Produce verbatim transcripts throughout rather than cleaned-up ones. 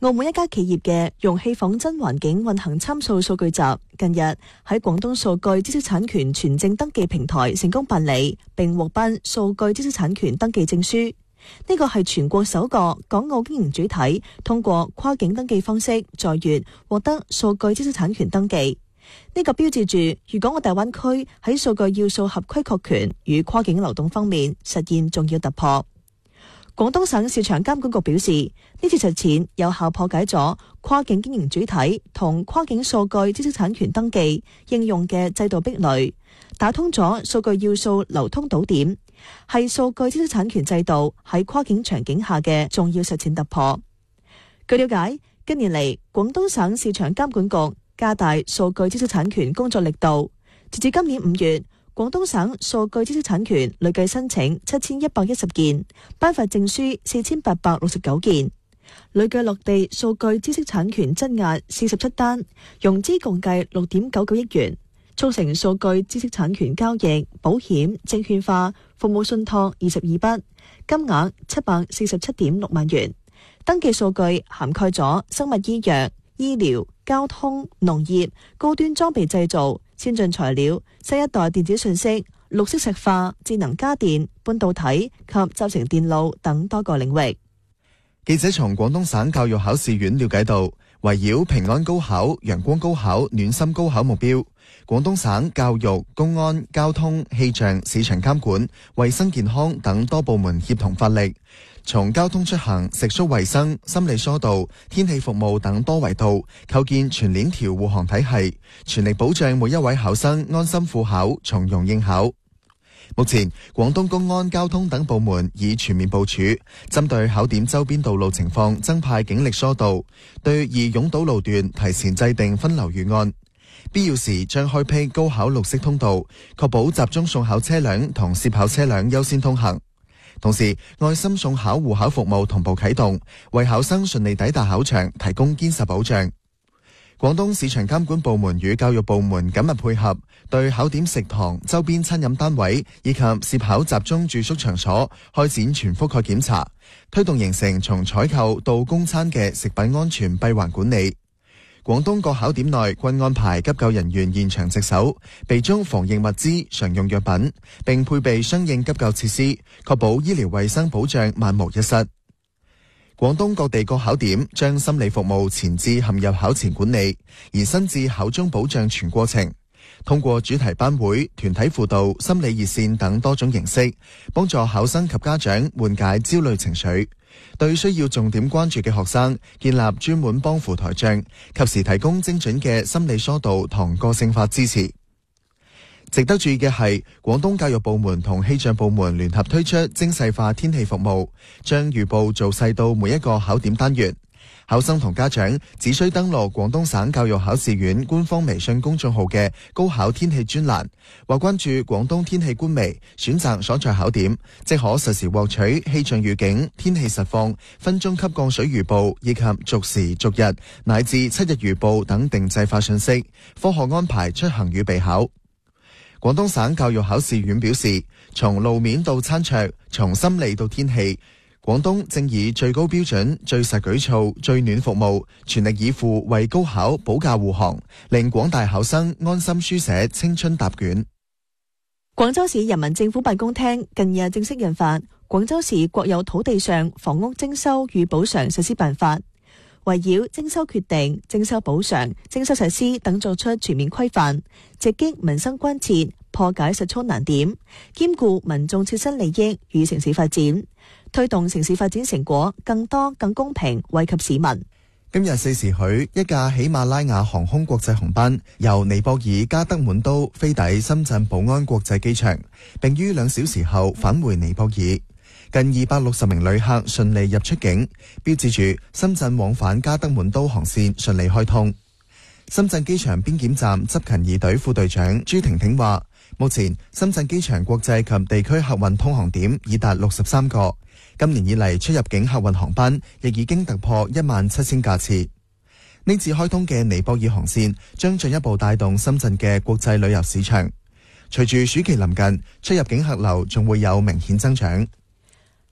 澳門一家企業嘅容器仿真環境運行參數數據集，近日喺廣東數據知識產權全證登記平台成功辦理，並獲頒數據知識產權登記證書。呢個係全國首個港澳經營主體通過跨境登記方式在粵獲得數據知識產權登記。呢個標誌住粵港澳大灣區喺數據要素合規確權與跨境流動方面實現重要突破。廣東省市場監管局表示，呢次實踐有效破解咗跨境經營主體同跨境數據知識產權登記應用嘅制度壁壘，打通咗數據要素流通堵點，係數據知識產權制度喺跨境場景下嘅重要實踐突破。據了解，近年嚟，廣東省市場監管局加大數據知識產權工作力度，截至今年五月，廣東省數據知識產權累計申請七千一百一十件，頒發證書四千八百六十九件，累計落地數據知識產權質押四十七單，融資共計六點九九億元，促成數據知識產權交易、保險、證券化、服務信託二十二筆，金額七百四十七點六萬元。登記數據涵蓋咗生物醫藥、醫療、交通、農業、高端裝備製造、先進材料、新一代電子信息、綠色石化、智能家電、半導體及集成電路等多個領域。 記者從廣東省教育考試院了解到，圍繞平安高考、陽光高考、暖心高考目標，廣東省教育、公安、交通、氣象、市場監管、衛生健康等多部門協同發力，從交通出行、食宿衛生、心理疏導、天氣服務等多維度構建全鏈條護航體系，全力保障每一位考生安心赴考、從容應考。目前，廣東公安、交通等部門已全面部署，針對考點周邊道路情況增派警力疏導，對易擁堵路段提前制定分流預案，必要時將開闢高考綠色通道，確保集中送考車輛同涉考車輛優先通行。同時，愛心送考護考服務同步啟動，為考生順利抵達考場提供堅實保障。廣東市場監管部門與教育部門緊密配合，對考點食堂、周邊餐飲單位以及涉考集中住宿場所開展全覆蓋檢查，推動形成從採購到供餐嘅食品安全閉環管理。廣東各考點內均安排急救人員現場值守，備中防疫物資、常用藥品，並配備相應急救設施，確保醫療衛生保障萬無一失。廣東各地各考點將心理服務前置陷入考前管理，而新至考中保障全過程，通過主題班會、團體輔導、心理熱線等多種形式，幫助考生及家長緩解焦慮情緒，對需要重點關注嘅學生建立專門幫扶台帳，及時提供精準嘅心理疏導同個性化支持。值得注意嘅係，廣東教育部門同氣象部門聯合推出精細化天氣服務，將預報做細到每一個考點單元。考生同家長只需登錄廣東省教育考試院官方微信公眾號嘅高考天氣專欄，或關注廣東天氣官微，選擇所在考點，即可實時獲取氣象預警、天氣實況、分鐘級降水預報以及逐時逐日乃至七日預報等定制化信息，科學安排出行與備考。廣東省教育考試院表示，從路面到餐桌，從心理到天氣，廣東正以最高標準、最實舉措、最暖服務，全力以赴為高考保駕護航，令廣大考生安心書寫青春答卷。 廣州市人民政府辦公廳近日正式印發《廣州市國有土地上房屋徵收與補償實施辦法》，圍繞徵收決定、徵收補償、徵收實施等作出全面規範，直擊民生關切，破解實操難點，兼顧民眾切身利益與城市發展，推動城市發展成果更多更公平惠及市民。 今日四時許，一架喜馬拉雅航空國際航班由尼泊爾加德滿都飛抵深圳寶安國際機場，並於兩小時後返回尼泊爾。近二百六十名旅客順利入出境，標誌住深圳往返加德滿都航線順利開通。深圳機場邊檢站執勤二隊副隊長朱婷婷話，目前深圳機場國際及地區客運通航點已達六十三個，今年以嚟出入境客運航班亦已經突破一萬七千架次。呢次開通嘅尼泊爾航線將進一步帶動深圳嘅國際旅遊市場。隨住暑期臨近，出入境客流仲會有明顯增長。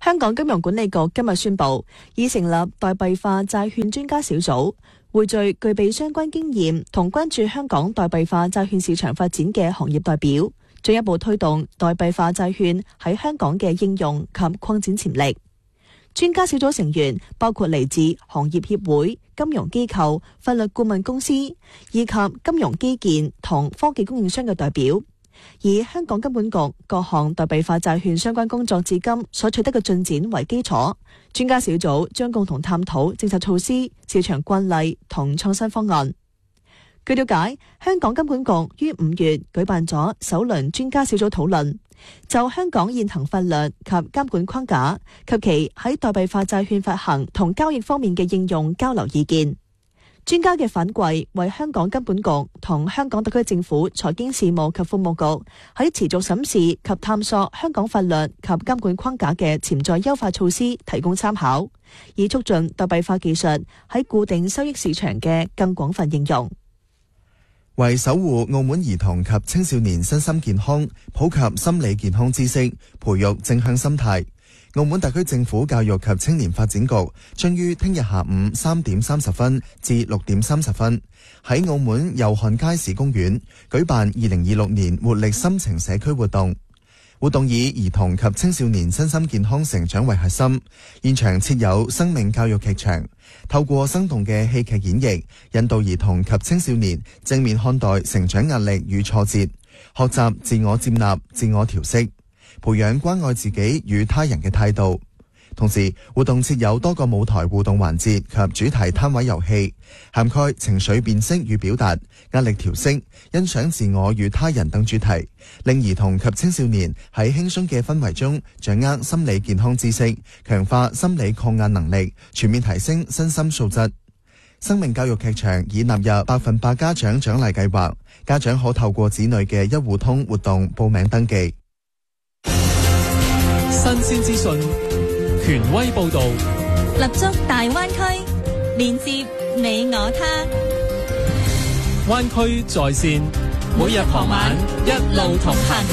香港金融管理局今日宣布，已成立代幣化債券專家小組，匯聚具備相關經驗同關注香港代幣化債券市場發展嘅行業代表，進一步推動代幣化債券喺香港嘅應用及擴展潛力。專家小組成員包括嚟自行業協會、金融機構、法律顧問公司以及金融基建同科技供應商嘅代表。以香港金管局各項代幣化債券相關工作至今所取得嘅進展為基礎，專家小組將共同探討政策措施、市場慣例同創新方案。據了解，香港金管局於五月舉辦咗首輪專家小組討論，就香港現行法律及監管框架及其喺代幣化債券發行同交易方面嘅應用交流意見。專家嘅反饋為香港金管局同香港特區政府財經事務及庫務局喺持續審視及探索香港法律及監管框架嘅潛在優化措施提供參考，以促進代幣化技術喺固定收益市場嘅更廣泛應用。 為守護澳門兒童及青少年身心健康，普及心理健康知識，培育正向心態，澳門特區政府教育及青年發展局將於聽日下午三點三十分至六點三十分喺澳門祐漢街市公園舉辦二零二六年活力心情社區活動。活動以兒童及青少年身心健康成長為核心，現場設有生命教育劇場，透過生動嘅戲劇演繹，引導兒童及青少年正面看待成長壓力與挫折，學習自我接納、自我調適，培養關愛自己與他人嘅態度。同時，活動設有多個舞台互動環節及主題攤位遊戲，涵蓋情緒辨識與表達、壓力調適、欣賞自我與他人等主題，令兒童及青少年喺輕鬆嘅氛圍中掌握心理健康知識，強化心理抗壓能力，全面提升身心素質。生命教育劇場已納入百分百家長獎勵計劃，家長可透過子女嘅一戶通活動報名登記。 新鮮資訊，權威報導， 立足大灣區，連接你我他。 灣區在線，每日傍晚一路同行。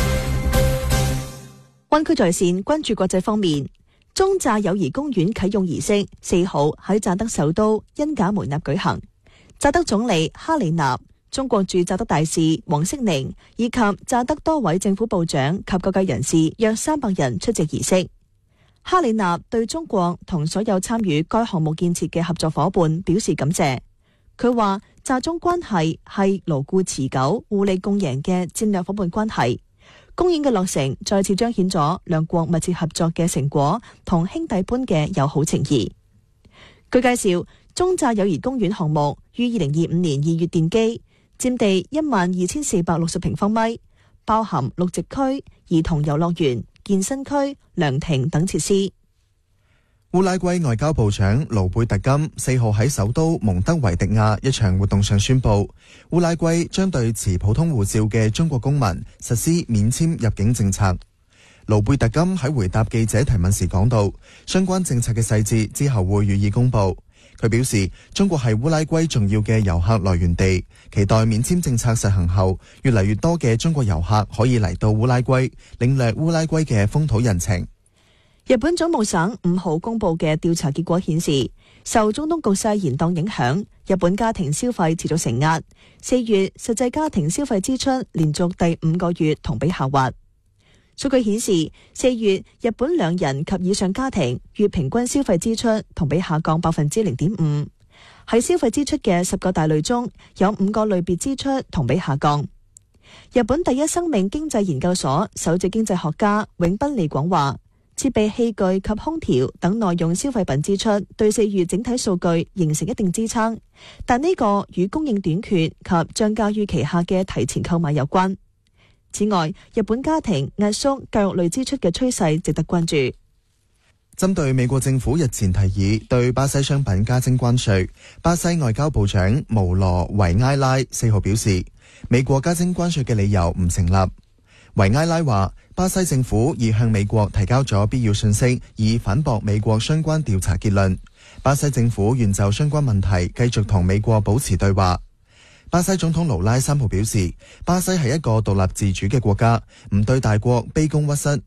灣區在線關注國際方面，中乍友誼公園啟用儀式四號喺乍得首都恩賈梅納舉行，乍得總理哈里納、中國駐乍得大使黃色寧以及乍得多位政府部長及各界人士約三百人出席儀式。哈里納對中國同所有參與該項目建設嘅合作夥伴表示感謝。佢話乍中關係係牢固持久、互利共贏嘅戰略夥伴關係。公園嘅落成再次彰顯咗兩國密切合作嘅成果同兄弟般嘅友好情誼。據介紹，中乍友誼公園項目於二零二五年二月奠基，佔地一萬二千四百六十平方米，包含綠植區、兒童遊樂園、健身區、涼亭等設施。 烏拉圭外交部長盧貝特金四號喺首都蒙德維迪亞一場活動上宣布，烏拉圭將對持普通護照嘅中國公民實施免簽入境政策。盧貝特金喺回答記者提問時講到，相關政策嘅細節之後會予以公布。佢表示，中國係烏拉圭重要嘅遊客來源地，期待免簽政策實行後，越嚟越多嘅中國遊客可以嚟到烏拉圭，領略烏拉圭嘅風土人情。 日本總務省五號公布嘅調查結果顯示，受中東局勢延宕影響，日本家庭消費持續承壓。四月實際家庭消費支出連續第五個月同比下滑。數據顯示，四月日本兩人及以上家庭月平均消費支出同比下降百分之零點五。喺消費支出嘅十個大類中，有五個類別支出同比下降。日本第一生命經濟研究所首席經濟學家永濱利廣話，設備器具及空調等耐用消費品支出對四月整體數據形成一定支撐，但呢個與供應短缺及漲價預期下嘅提前購買有關。此外，日本家庭壓縮教育類支出嘅趨勢值得關注。 針對美國政府日前提議對巴西商品加徵關稅，巴西外交部長毛羅維埃拉四號表示，美國加徵關稅嘅理由唔成立。維埃拉話，巴西政府已向美國提交咗必要信息，以反駁美國相關調查結論。巴西政府願就相關問題繼續同美國保持對話。巴西總統盧拉三號表示，巴西係一個獨立自主嘅國家，唔對大國卑躬屈膝。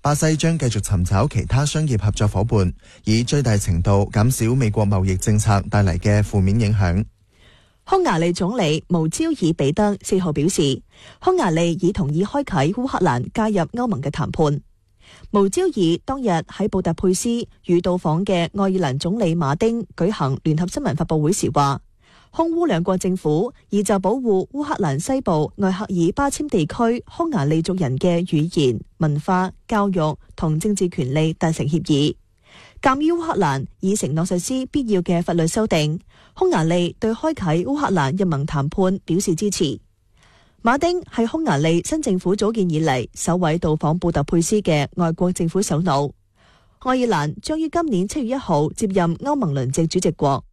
巴西將繼續尋找其他商業合作夥伴，以最大程度減少美國貿易政策帶嚟嘅負面影響。 匈牙利總理無焦爾比德四號表示，匈牙利已同意開啟烏克蘭加入歐盟嘅談判。無焦爾當日喺布達佩斯與到訪嘅愛爾蘭總理馬丁舉行聯合新聞發佈會時話，匈烏兩國政府已就保護烏克蘭西部艾克爾巴阡地區匈牙利族人嘅語言、文化、教育同政治權利達成協議。鑑於烏克蘭已承諾實施必要嘅法律修訂，匈牙利對開啟烏克蘭入盟談判表示支持。馬丁係匈牙利新政府組建以嚟首位到訪布達佩斯嘅外國政府首腦。愛爾蘭將於今年七月一號接任歐盟輪值主席國。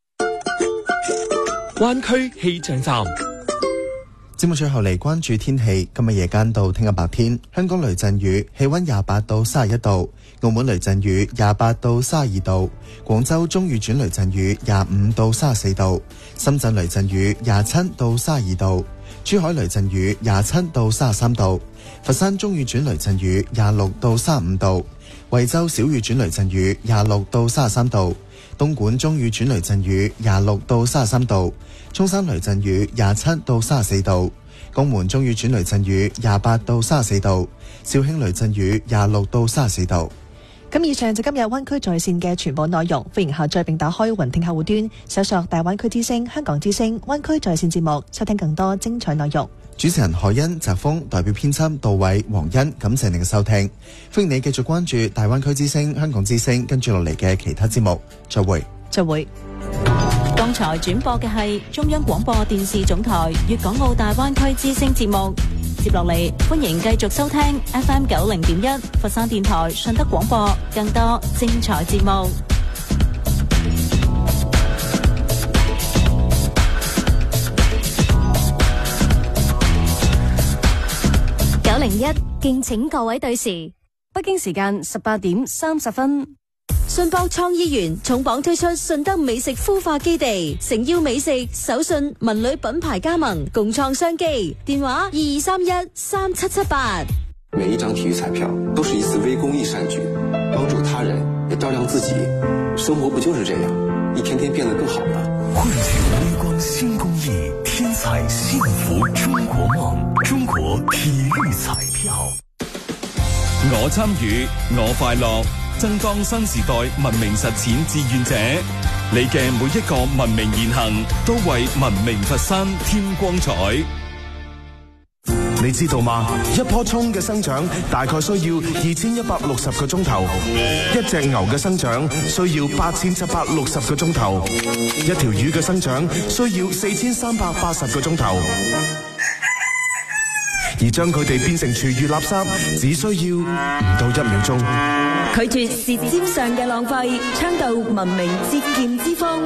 灣區氣象站。 節目最後嚟關注天氣，今日夜間到聽日白天，香港雷陣雨，氣溫廿八到三十一度；澳門雷陣雨廿八到三十二度；廣州中雨轉雷陣雨廿五到三十四度；深圳雷陣雨廿七到三十二度；珠海雷陣雨廿七到三十三度；佛山中雨轉雷陣雨廿六到三十五度；惠州小雨轉雷陣雨廿六到三十三度；東莞中雨轉雷陣雨廿六到三十三度；涌山雷陣雨廿七到三十四度；江門中雨轉雷陣雨廿八到三十四度；肇慶雷陣雨廿六到三十四度。 咁以上就今日灣區在線嘅全部內容，歡迎下載並打開雲聽客戶端，搜索大灣區之聲、香港之聲、灣區在線節目，收聽更多精彩內容。 主持人海欣、澤峰，代表編輯杜偉、黃欣，感謝你嘅收聽，歡迎你繼續關注大灣區之聲、香港之聲，跟住落嚟嘅其他節目，再會。 再會。 剛才轉播嘅係中央廣播電視總台粵港澳大灣區之聲節目。接落嚟，歡迎繼續收聽 F M 九零點一佛山電台順德廣播更多精彩節目。九零一，敬請各位對時。 北京時間十八點三十分。 信邦創意園重磅推出順德美食孵化基地，誠邀美食、手信、文旅品牌加盟，共創商機。電話二二三一三七七八。 每一張體育彩票都是一次微公益善舉，幫助他人也照亮自己。生活不就是這樣，一天天變得更好嗎？ 匯聚微光新公益，天彩幸福中國夢，中國體育彩票。 我參與，我快樂。增裝新時代文明實踐志願者，你嘅每一個文明言行都為文明佛山添光彩。 你知道嗎？一棵蔥嘅生長大概需要二千一百六十個鐘頭，一隻牛嘅生長需要八千七百六十個鐘頭，一條魚嘅生長需要四千三百八十個鐘頭。而將佢哋變成廚餘垃圾，只需要唔到一秒鐘。 拒絕舌尖上嘅浪費，倡導文明節儉之風。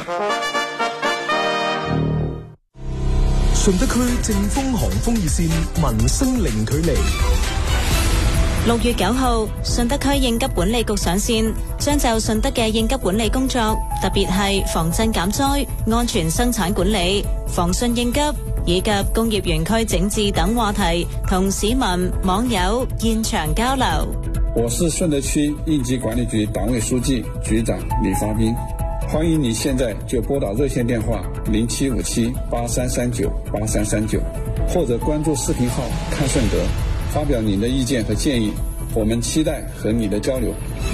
順德區正風航風熱線，民生零距離。 六月九號，順德區應急管理局上線，將就順德嘅應急管理工作，特別係防震減災、安全生產管理、防汛應急以及工業園區整治等話題，同市民網友現場交流。 我是順德區應急管理局黨委書記局長李發斌，歡迎你現在就撥打熱線電話零七五七八三三九八三三九，或者關注視頻號看順德，發表您的意見和建議，我們期待和你的交流。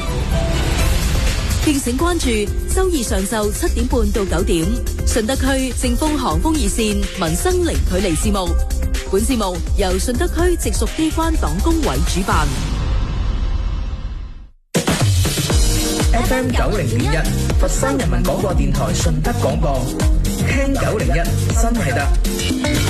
敬請關注周二上晝七點半到九點，順德區正風航風熱線民生零距離節目。本節目由順德區直屬機關黨工委主辦。 F M 九零點一，佛山人民廣播電台順德廣播，聽九零一真係得。